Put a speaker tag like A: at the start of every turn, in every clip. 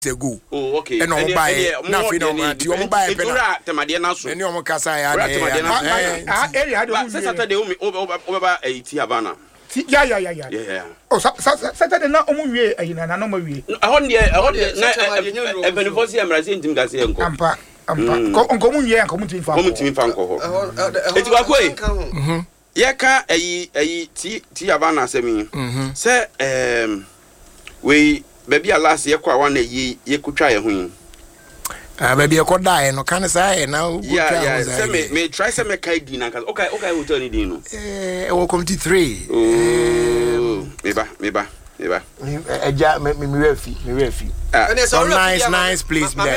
A: ago.
B: Oh, okay.
A: And on buy nothing on that. You buy a
B: naso.
A: And you Casa.
B: Saturday over a Tiavana.
C: Yeah. Oh, Saturday na omuwie ayina na no mawie.
B: I benevosi amrazin tim gase enko.
C: Ampa. Onko munwie enko mutin fa.
B: Mutin fa enko ho. Eti wakoi. Yeka ayi Tiavana semi. Se we baby last year kwa wan ye kutwa ye hu.
A: Baby e kodae no kan say now.
B: Yeah. Se me try se me kai din anka. Okay hotel ni din no.
A: Welcome to 3.
B: Meba.
A: Eja me refi. So nice please me.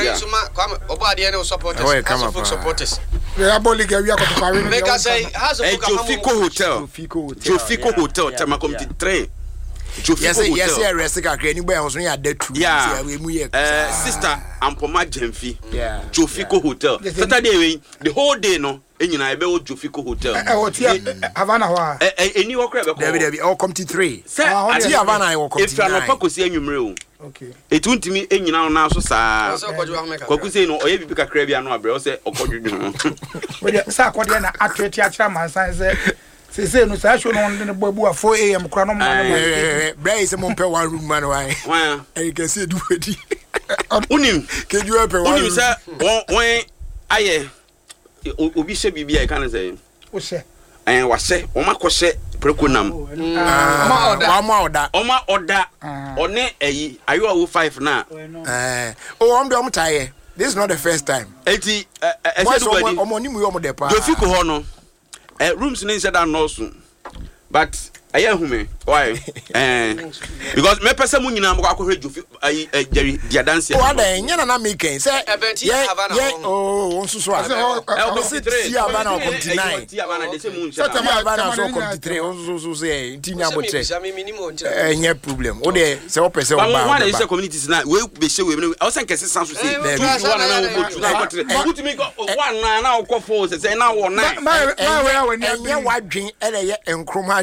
D: Supporters.
C: We are boli ga wi akotofare.
D: Make us say has a
B: Jofico Hotel Tamakom 3.
A: Yes, rest kakra ni boy hoso ya datu. We mu ye.
B: Sister Ampoma Jemfi. Jofico Hotel. Saturday we the whole day no enyina ebe o Jofico Hotel.
C: Havana ho.
B: Eni wo kra be ko.
A: David all come to 3.
B: Ti
A: Havana I will come to 9.
B: If you no pa kosi anwumre o.
C: Okay.
B: Etuntimi enyina na so saa. Kwaku say no oye bibi kakra bia no abre o say okodwudwu.
C: We dey say akode na atweti akira mansan say say no say show no on the babu at 4 a.m. kra no man.
A: Bray say mo pe one room man why.
B: Why?
A: You can see do wedi.
B: Unim.
A: Can you help one?
B: Unim say when aye obi hye bibia e kan say.
C: O hye.
B: Wa hye, o makɔhye prekonam. Oma oda. One ayi ayo awo 5 na.
A: Oh, am tie. This is not the first time.
B: Eti esedubadi.
A: Omonimu yo mo de pa.
B: Jofico ho no. Rooms no said that no soon. But I hear me. Why? Because me person mu nyina mo akɔhwɛ Jofi Jerry dia dance.
A: Oh, ada nyana na making. Say oh, on so so.
B: Elbit
A: Havana come to 9.
B: Havana de se mu ncha.
A: Havana so come to 3. On so say tinya mo 3. Any problem. O de say o person o ba.
B: One is communities na we be share we. I was kese san so say. One na wo botu na ko 3. Put me go one na o ko 4 say na wo 9.
A: Enye wadwen ele ye enkroma